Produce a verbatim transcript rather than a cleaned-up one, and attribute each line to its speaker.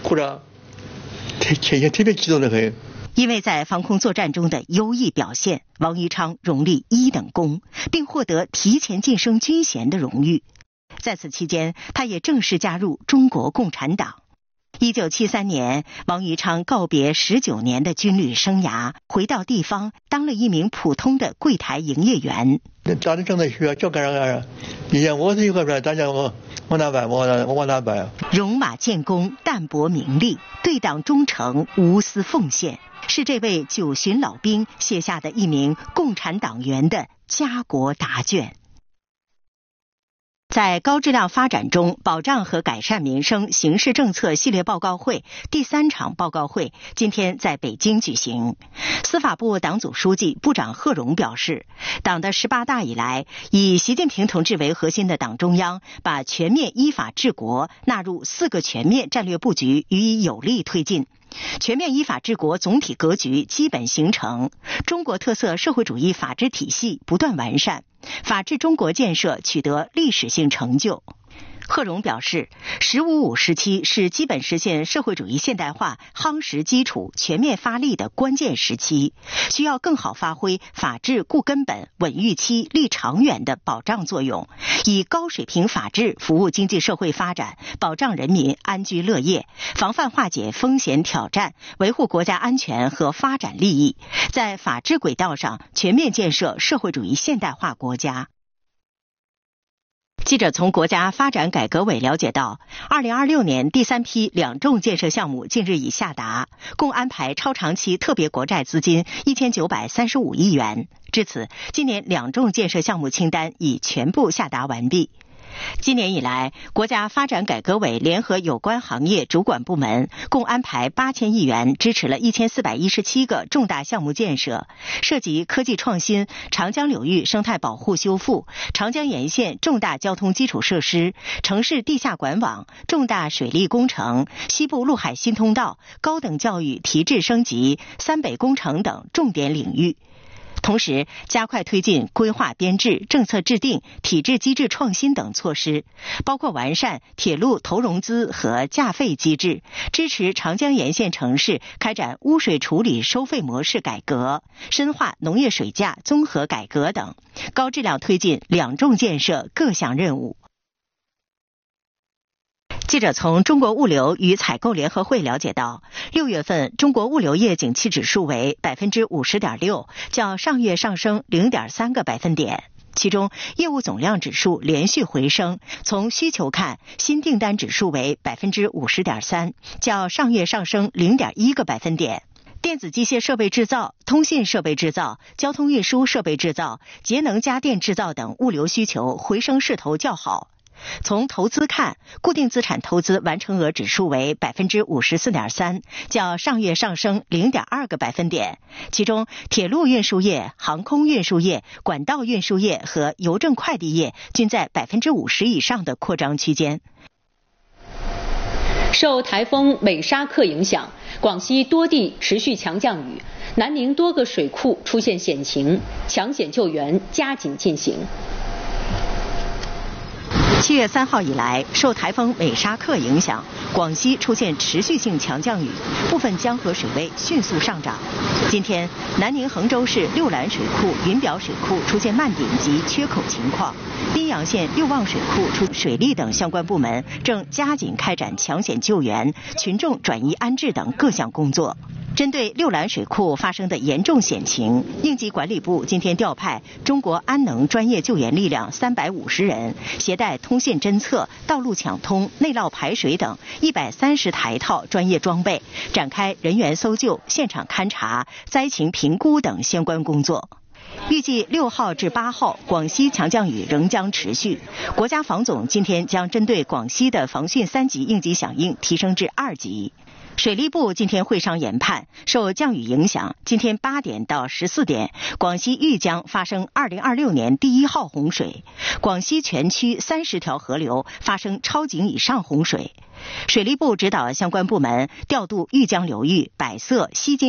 Speaker 1: 哭着，特特特别激动的很。
Speaker 2: 因为在防空作战中的优异表现，王宜昌荣立一等功，并获得提前晋升军衔的荣誉。在此期间，他也正式加入中国共产党。一九七三年，王宜昌告别十九年的军旅生涯，回到地方当了一名普通的柜台营业员。
Speaker 1: 当时正在学就干啥？以前我是一个说，大家我往哪办，我我往哪办。
Speaker 2: 戎马建功，淡泊名利，对党忠诚，无私奉献，是这位九旬老兵写下的一名共产党员的家国答卷。在高质量发展中保障和改善民生形势政策系列报告会第三场报告会今天在北京举行。司法部党组书记、部长贺荣表示，党的十八大以来，以习近平同志为核心的党中央把全面依法治国纳入四个全面战略布局予以有力推进。全面依法治国总体格局基本形成，中国特色社会主义法治体系不断完善，法治中国建设取得历史性成就。贺荣表示，十五五时期是基本实现社会主义现代化夯实基础、全面发力的关键时期，需要更好发挥法治固根本、稳预期、立长远的保障作用，以高水平法治服务经济社会发展，保障人民安居乐业，防范化解风险挑战，维护国家安全和发展利益，在法治轨道上全面建设社会主义现代化国家。记者从国家发展改革委了解到，二零二六年第三批两重建设项目近日已下达，共安排超长期特别国债资金一千九百三十五亿元。至此，今年两重建设项目清单已全部下达完毕。今年以来，国家发展改革委联合有关行业主管部门，共安排八千亿元，支持了一千四百一十七个重大项目建设，涉及科技创新、长江流域生态保护修复、长江沿线重大交通基础设施、城市地下管网、重大水利工程、西部陆海新通道、高等教育提质升级、三北工程等重点领域。同时，加快推进规划编制、政策制定、体制机制创新等措施，包括完善铁路投融资和价费机制，支持长江沿线城市开展污水处理收费模式改革，深化农业水价综合改革等，高质量推进两重建设各项任务。记者从中国物流与采购联合会了解到，六月份中国物流业景气指数为百分之五十点六，较上月上升零点三个百分点。其中，业务总量指数连续回升。从需求看，新订单指数为百分之五十点三，较上月上升零点一个百分点。电子机械设备制造、通信设备制造、交通运输设备制造、节能家电制造等物流需求回升势头较好。从投资看，固定资产投资完成额指数为百分之五十四点三，较上月上升零点二个百分点。其中，铁路运输业、航空运输业、管道运输业和邮政快递业均在百分之五十以上的扩张区间。
Speaker 3: 受台风美沙克影响，广西多地持续强降雨，南宁多个水库出现险情，抢险救援加紧进行。
Speaker 2: 七月三号以来，受台风美沙克影响，广西出现持续性强降雨，部分江河水位迅速上涨。今天，南宁衡州市六兰水库、云表水库出现漫顶及缺口情况，宾阳县六旺水库出水利等相关部门正加紧开展抢险救援、群众转移安置等各项工作。针对六兰水库发生的严重险情，应急管理部今天调派中国安能专业救援力量三百五十人，携带通信侦测、道路抢通、内涝排水等一百三十台套专业装备，展开人员搜救、现场勘查、灾情评估等相关工作。预计六号至八号，广西强降雨仍将持续。国家防总今天将针对广西的防汛三级应急响应提升至二级。水利部今天会商研判，受降雨影响，今天八点到十四点，广西玉江发生二零二六年第一号洪水，广西全区三十条河流发生超警以上洪水。水利部指导相关部门调度玉江流域、百色、西津